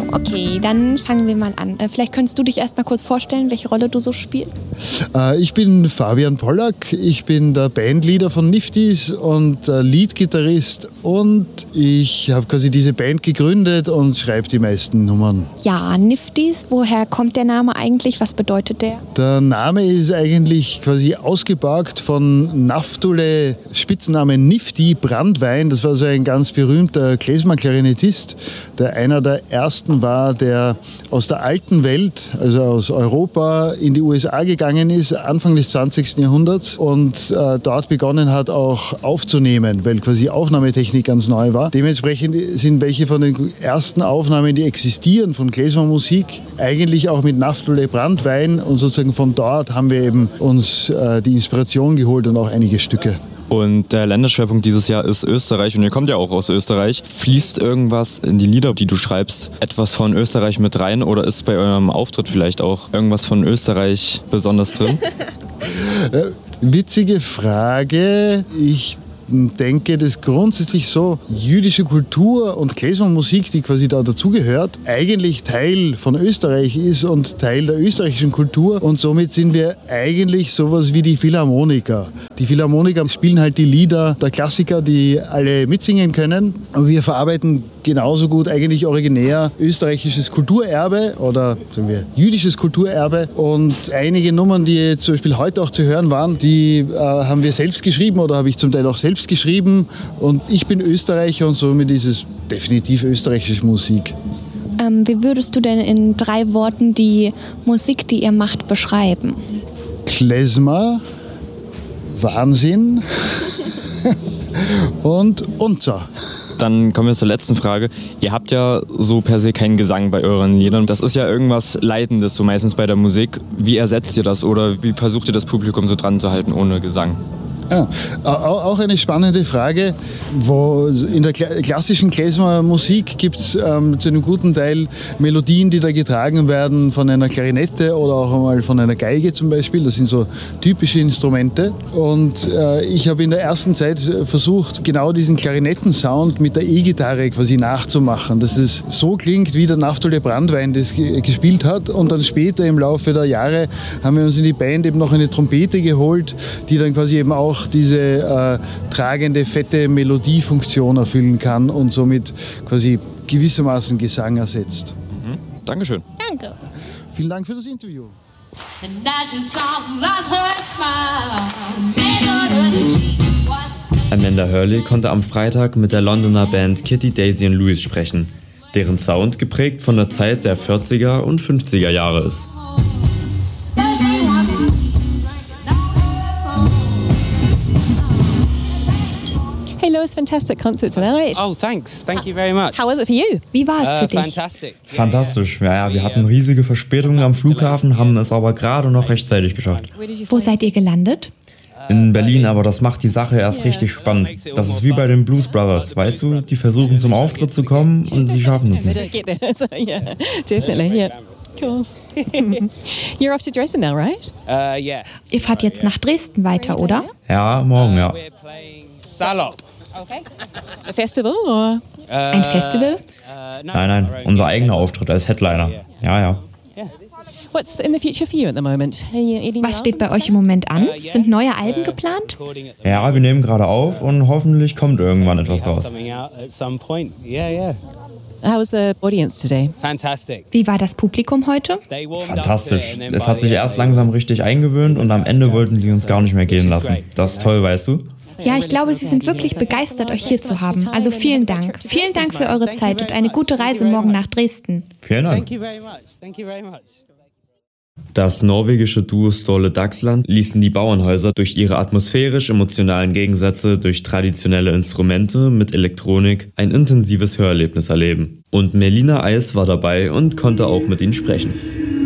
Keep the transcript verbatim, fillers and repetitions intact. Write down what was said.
Okay, dann fangen wir mal an. Äh, vielleicht könntest du dich erst mal kurz vorstellen, welche Rolle du so spielst? Äh, ich bin Fabian Pollack, ich bin der Bandleader von Nifties und der Leadgitarrist und ich habe quasi diese Band gegründet und schreibe die meisten Nummern. Ja, Nifties, woher kommt der Name eigentlich? Was bedeutet der? Der Name ist eigentlich quasi ausgeborgt von Naftule, Spitzname Nifty Brandwein. Das war so ein ganz berühmter Klezmer-Klarinettist, der einer der ersten war, der aus der alten Welt, also aus Europa, in die U S A gegangen ist, Anfang des zwanzigsten Jahrhunderts und äh, dort begonnen hat, auch aufzunehmen, weil quasi Aufnahmetechnik ganz neu war. Dementsprechend sind welche von den ersten Aufnahmen, die existieren von Klezmer-Musik, eigentlich auch mit Naftule Brandwein und sozusagen von dort haben wir eben uns äh, die Inspiration geholt und auch einige Stücke. Und der Länderschwerpunkt dieses Jahr ist Österreich und ihr kommt ja auch aus Österreich. Fließt irgendwas in die Lieder, die du schreibst, etwas von Österreich mit rein oder ist bei eurem Auftritt vielleicht auch irgendwas von Österreich besonders drin? äh, witzige Frage. Ich denke, dass grundsätzlich so jüdische Kultur und Klezmer-Musik, die quasi da dazugehört, eigentlich Teil von Österreich ist und Teil der österreichischen Kultur und somit sind wir eigentlich sowas wie die Philharmoniker. Die Philharmoniker spielen halt die Lieder der Klassiker, die alle mitsingen können und wir verarbeiten genauso gut eigentlich originär österreichisches Kulturerbe oder sagen wir jüdisches Kulturerbe und einige Nummern, die jetzt zum Beispiel heute auch zu hören waren, die äh, haben wir selbst geschrieben oder habe ich zum Teil auch selbst geschrieben und ich bin Österreicher und somit ist es definitiv österreichische Musik. Ähm, wie würdest du denn in drei Worten die Musik, die ihr macht, beschreiben? Klezmer, Wahnsinn und unser. Dann kommen wir zur letzten Frage. Ihr habt ja so per se keinen Gesang bei euren Liedern. Das ist ja irgendwas Leitendes, so meistens bei der Musik. Wie ersetzt ihr das oder wie versucht ihr das Publikum so dran zu halten ohne Gesang? Ja, auch eine spannende Frage, wo in der klassischen Klezmer-Musik gibt es ähm, zu einem guten Teil Melodien, die da getragen werden von einer Klarinette oder auch einmal von einer Geige zum Beispiel. Das sind so typische Instrumente. Und äh, ich habe in der ersten Zeit versucht, genau diesen Klarinettensound mit der E-Gitarre quasi nachzumachen, dass es so klingt, wie der Naftule Brandwein das ge- gespielt hat. Und dann später im Laufe der Jahre haben wir uns in die Band eben noch eine Trompete geholt, die dann quasi eben auch diese äh, tragende, fette Melodiefunktion erfüllen kann und somit quasi gewissermaßen Gesang ersetzt. Mhm. Dankeschön. Danke. Vielen Dank für das Interview. Amanda Hurley konnte am Freitag mit der Londoner Band Kitty, Daisy und Louis sprechen, deren Sound geprägt von der Zeit der vierziger und fünfziger Jahre ist. Hey Louis, fantastic concert tonight. Oh, thanks. Thank you very much. How was it for you? Wie war es Uh, für dich? fantastic. Fantastisch. Ja, ja, wir hatten riesige Verspätungen am Flughafen, haben es aber gerade noch rechtzeitig geschafft. Wo seid ihr gelandet? In Berlin, aber das macht die Sache erst richtig spannend. Das ist wie bei den Blues Brothers, weißt du? Die versuchen zum Auftritt zu kommen und sie schaffen es They nicht. don't get there, so yeah, definitely, yeah. Cool. You're off to Dresden now, right? Uh, yeah. Ihr fahrt jetzt nach Dresden weiter, oder? Ja, morgen, ja. We're playing Salop. Okay. A festival or? Ein Festival? Uh, no, Nein, nein, unser eigener Auftritt als Headliner. Ja, ja. What's in the future for you at the moment? Are you eating Was steht bei euch im Moment an? Sind neue Alben geplant? Ja, wir nehmen gerade auf und hoffentlich kommt irgendwann etwas raus. Something out at some point. Yeah, yeah. How was the audience today? Fantastic. Wie war das Publikum heute? They warmed up Fantastisch. to it and then Es by hat sich the erst end, langsam richtig eingewöhnt und am Ende wollten sie uns gar nicht mehr gehen lassen. Das ist toll, weißt du? Ja, ich glaube, Sie sind wirklich begeistert, euch hier zu haben. Also vielen Dank. Vielen Dank für eure Zeit und eine gute Reise morgen nach Dresden. Vielen Dank. Thank you very much. Thank you very much. Das norwegische Duo Ståle Dagsland ließen die Bauernhäuser durch ihre atmosphärisch-emotionalen Gegensätze durch traditionelle Instrumente mit Elektronik ein intensives Hörerlebnis erleben. Und Melina Eis war dabei und konnte auch mit ihnen sprechen.